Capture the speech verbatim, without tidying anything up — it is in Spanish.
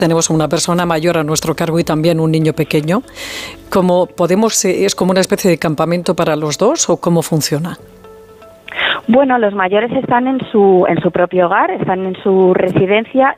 tenemos una persona mayor a nuestro cargo y también un niño pequeño. ¿Cómo podemos, es como una especie de campamento para los dos o cómo funciona? Bueno, los mayores están en su en su propio hogar, están en su residencia